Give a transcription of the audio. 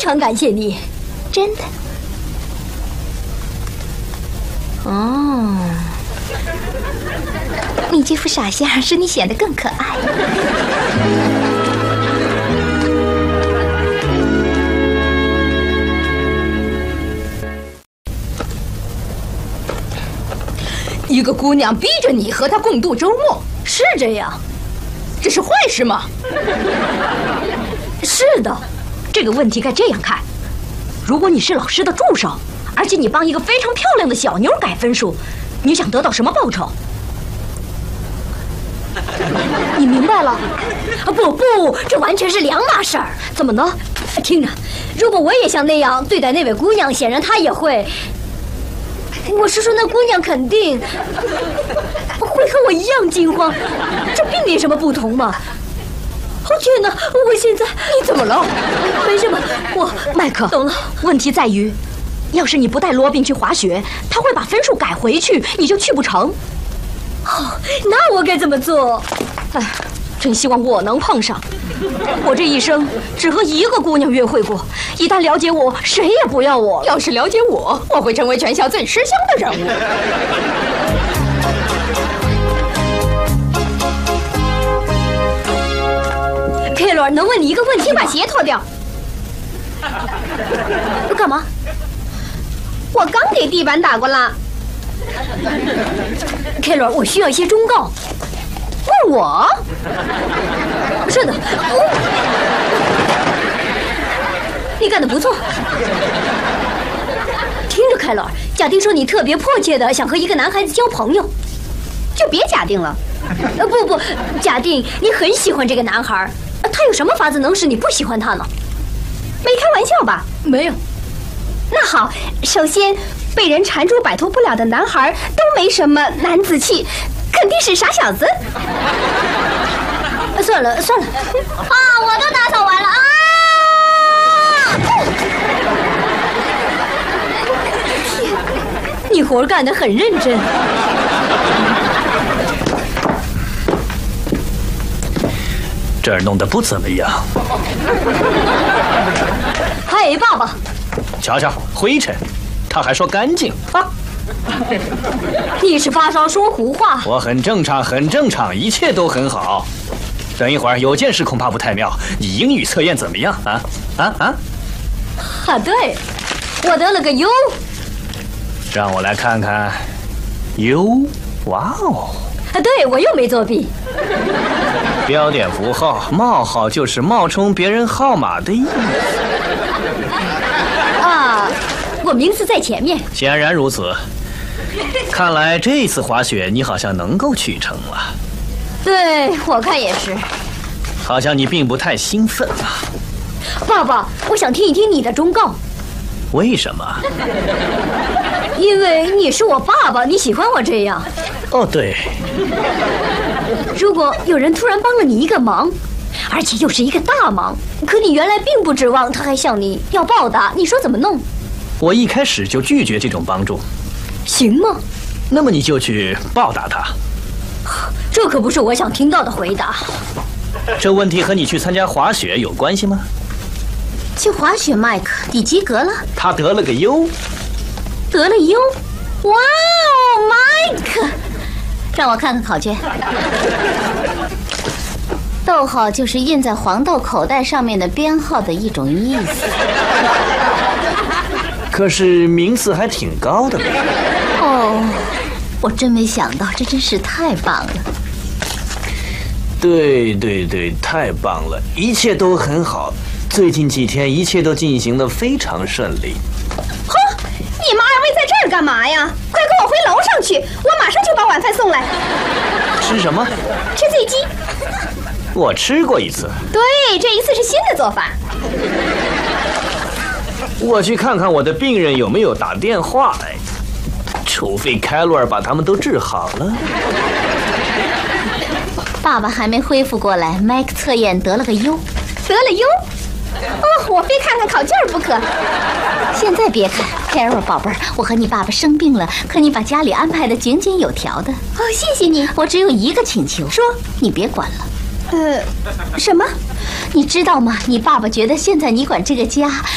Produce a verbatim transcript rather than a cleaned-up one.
常感谢你， 真的。哦，你这副傻相使你显得更可爱。 一个姑娘逼着你和她共度周末， 是这样？ 这是坏事吗？ 是的。 这个问题该这样看：如果你是老师的助手，而且你帮一个非常漂亮的小妞改分数，你想得到什么报酬？ 你明白了？不不，这完全是两码事儿。 怎么呢？ 听着，如果我也像那样对待那位姑娘，显然她也会。我是说，那姑娘肯定会和我一样惊慌，这并没什么不同嘛。哦天哪！我现在你怎么了？ 没什么，我麦克懂了。 问题在于，要是你不带罗宾去滑雪，他会把分数改回去，你就去不成。 哦，那我该怎么做？ 哎，真希望我能碰上。我这一生只和一个姑娘约会过，一旦了解我，谁也不要我。 要是了解我，我会成为全校最吃香的人物。 凯罗，能问你一个问题吗？ 把鞋脱掉。 干嘛？ 我刚给地板打过了。 凯罗，我需要一些忠告。 问我？ 是的。你干得不错。听着，凯罗，假定说你特别迫切的想和一个男孩子交朋友， 就别假定了。 呃，不不，假定你很喜欢这个男孩，他有什么法子能使你不喜欢他呢？ 没开玩笑吧？ 没有。 那好，首先被人缠住摆脱不了的男孩都没什么男子气，肯定是傻小子。 算了算了，啊， 我都打扫完了啊！ 你活干得很认真。 这儿弄得不怎么样。 嗨，爸爸， 瞧瞧灰尘，他还说干净啊！ 你是发烧说胡话。 我很正常，很正常，一切都很好。等一会儿有件事恐怕不太妙，你英语测验怎么样啊？啊啊！ 啊，对，我得了个优。 让我来看看，优，哇哦！ 啊，对，我又没作弊。 标点符号冒号就是冒充别人号码的意思。 啊，我名字在前面。 显然如此。看来这次滑雪你好像能够去成了。 对，我看也是。 好像你并不太兴奋啊。 爸爸，我想听一听你的忠告。 为什么？ 因为你是我爸爸，你喜欢我这样。 哦，对。 如果有人突然帮了你一个忙，而且又是一个大忙，可你原来并不指望他还向你要报答，你说怎么弄？ 我一开始就拒绝这种帮助。 行吗？ 那么你就去报答他。 这可不是我想听到的回答。 这问题和你去参加滑雪有关系吗？ 去滑雪，麦克，你及格了。 他得了个优。 得了优？哇哦，麦克！让我看看考卷。逗号就是印在黄豆口袋上面的编号的一种意思。 可是名次还挺高的。 哦，我真没想到，这真是太棒了。 对对对，太棒了，一切都很好。最近几天一切都进行得非常顺利。 哼，你们二位在这儿干嘛呀？快跟我回楼上去，我马上就把晚饭送来。 吃什么？ 吃醉鸡。 我吃过一次。 对，这一次是新的做法。 我去看看我的病人有没有打电话来，除非凯洛尔把他们都治好了。 爸爸还没恢复过来，麦克测验得了个优。得了优？哦，我非看看考卷不可。现在别看，凯洛尔宝贝儿，我和你爸爸生病了，可你把家里安排的井井有条的。哦，谢谢你。我只有一个请求，说你别管了。呃，什么？你知道吗？你爸爸觉得现在你管这个家